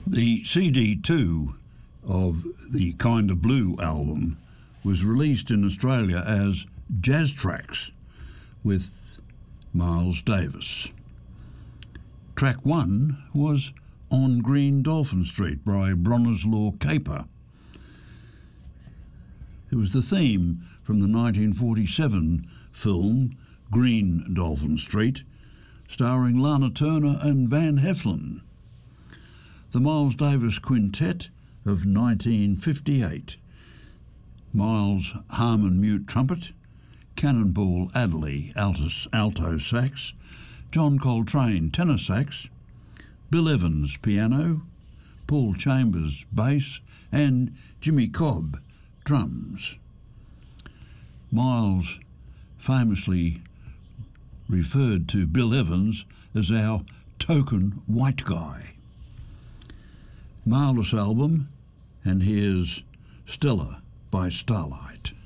The CD2 of the Kinda Blue album was released in Australia as Jazz Tracks with Miles Davis. Track 1 was On Green Dolphin Street by Bronislaw Caper. It was the theme from the 1947 film Green Dolphin Street, starring Lana Turner and Van Heflin. The Miles Davis Quintet of 1958. Miles Harmon mute trumpet, Cannonball Adderley alto sax, John Coltrane tenor sax, Bill Evans piano, Paul Chambers bass, and Jimmy Cobb drums. Miles famously referred to Bill Evans as our token white guy. Marvellous album, and here's Stella by Starlight.